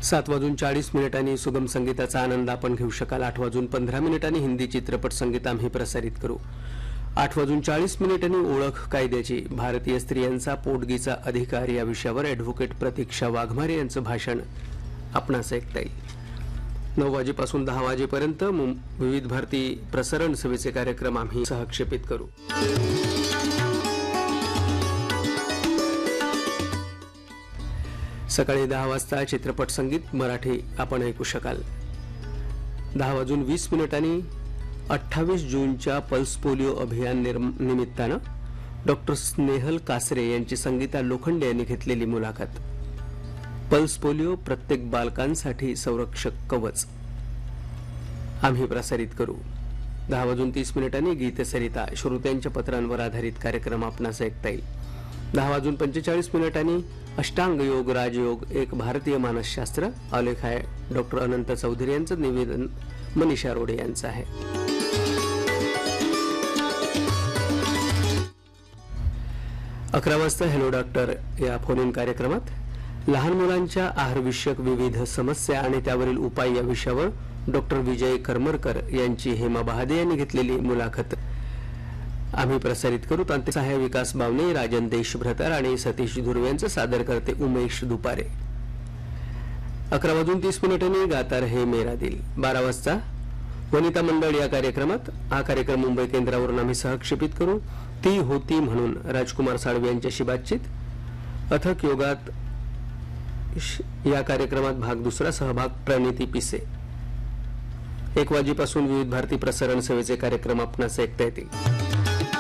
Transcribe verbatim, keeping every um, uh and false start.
सात वाजून चाळीस मिनिटांनी सुगम संगीताचा आनंद आपण घेऊ शकाल. आठ वाजून पंधरा मिनिटांनी हिंदी चित्रपट संगीत आम्ही प्रसारित करू. आठ वाजून चाळीस मिनिटांनी ओळख कायद्याची, भारतीय स्त्रियांचा पोटगीचा अधिकार या विषयावर ॲडव्होकेट प्रतीक्षा वाघमारे यांचं भाषण आपणास ऐकता येईल. नऊ वाजेपासून दहा वाजेपर्यंत विविध भारती प्रसारण सेवेचे कार्यक्रम आम्ही सहक्षेपित करू. सकाळी दहा वाजता चित्रपट संगीत मराठी आपण ऐकू शकाल. दहा वाजून वीस मिनिटांनी अठ्ठावीस जूनच्या पल्स पोलिओ अभियान निमित्तानं डॉक्टर स्नेहल कासरे यांची संगीता लोखंडे यांनी घेतलेली मुलाखत. पल्स पोलिओ प्रत्येक बालकांसाठी संरक्षक कवच आम्ही प्रसारित करू. दहा वाजून तीस मिनिटांनी गीतसरिता श्रोत्यांच्या पत्रांवर आधारित कार्यक्रम आपणास ऐकता येईल. दहा वाजून पंचेचाळीस मिनिटांनी अष्टांग योग राजयोग एक भारतीय मानसशास्त्र, आलेख आहे डॉक्टर अनंत चौधरी यांचं, निवेदन मनीषा रोडे यांचं आहे. अकरा वाजता हॅलो डॉक्टर या फोन इन कार्यक्रमात लहान मुलांच्या आहारविषयक विविध समस्या आणि त्यावरील उपाय या विषयावर डॉक्टर विजय करमरकर यांची हेमा बहादे यांनी घेतलेली मुलाखत आम्ही प्रसारित करू. तांत्रिक सहाय्य विकास बावणे, राजन देशभ्रतार आणि सतीश धुर्वे यांचं सादर करते उमेश दुपारे. अकरा वाजून तीस मिनिटांनी गातार हे मेरा दिल. बारा वाजता वनिता मंडळ या कार्यक्रमात, हा कार्यक्रम मुंबई केंद्रावरून आम्ही सहक्षेपित करू. ती होती म्हणून राजकुमार साळवे यांच्याशी बातचीत. अथक योगात या कार्यक्रमात भाग दुसरा, सहभाग प्रणिती पिसे. एक वाजेपासून विविध भारती प्रसारण सेवेचे कार्यक्रम आपणास ऐकता येतील.